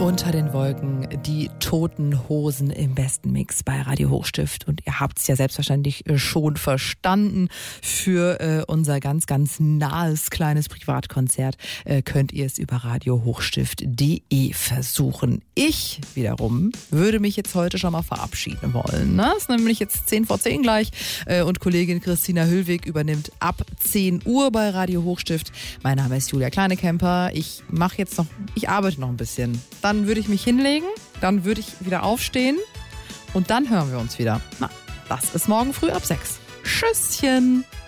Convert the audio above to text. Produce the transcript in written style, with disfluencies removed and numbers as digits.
Unter den Wolken, die Toten Hosen im besten Mix bei Radio Hochstift. Und ihr habt es ja selbstverständlich schon verstanden. Für unser ganz, ganz nahes kleines Privatkonzert könnt ihr es über radiohochstift.de versuchen. Ich wiederum würde mich jetzt heute schon mal verabschieden wollen. Ne? Es ist nämlich jetzt 10:10 gleich und Kollegin Christina Hüllwig übernimmt ab 10 Uhr bei Radio Hochstift. Mein Name ist Julia Kleinekemper. Ich arbeite noch ein bisschen. Dann würde ich mich hinlegen, dann würde ich wieder aufstehen und dann hören wir uns wieder. Na, das ist morgen früh ab 6. Tschüsschen!